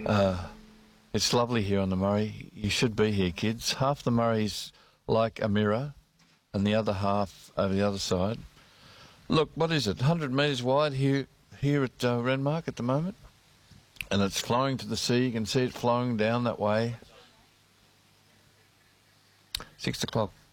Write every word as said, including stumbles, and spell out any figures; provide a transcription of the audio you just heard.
Uh, it's lovely here on the Murray. You should be here, kids. Half the Murray's like a mirror and the other half over the other side. Look, what is it? one hundred metres wide here here at uh, Renmark at the moment. And it's flowing to the sea. You can see it flowing down that way. Six o'clock.